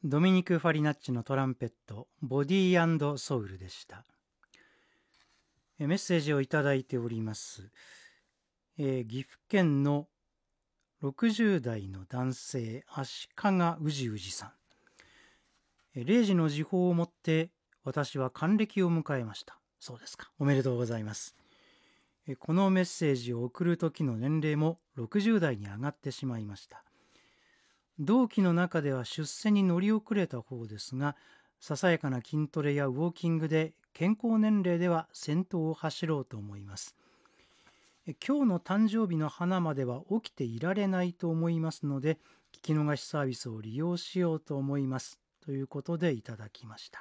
ドミニク・ファリナッチのトランペット、ボディー&ソウルでした。メッセージをいただいております。岐阜県の60代の男性、足利氏氏さん。0時の時報をもって私は還暦を迎えました。そうですか。おめでとうございます。このメッセージを送る時の年齢も60代に上がってしまいました。同期の中では出世に乗り遅れた方ですが、ささやかな筋トレやウォーキングで健康年齢では先頭を走ろうと思います。今日の誕生日の花までは起きていられないと思いますので、聞き逃しサービスを利用しようと思います。ということでいただきました。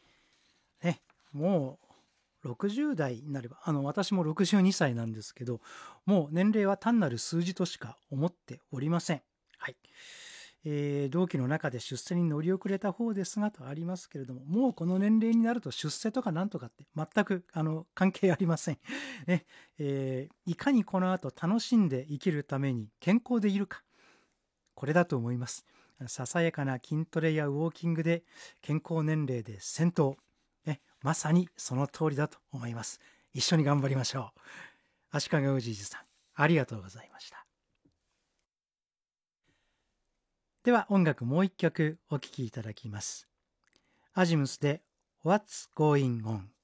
もう60代になれば、私も62歳なんですけど、もう年齢は単なる数字としか思っておりません。はい。同期の中で出世に乗り遅れた方ですがとありますけれども、もうこの年齢になると出世とかなんとかって全く関係ありません。いかにこの後楽しんで生きるために健康でいるか、これだと思います。ささやかな筋トレやウォーキングで健康年齢で先頭、まさにその通りだと思います。一緒に頑張りましょう。足利氏さん、ありがとうございました。では音楽もう一曲お聴きいただきます。アジムスで What's Going On。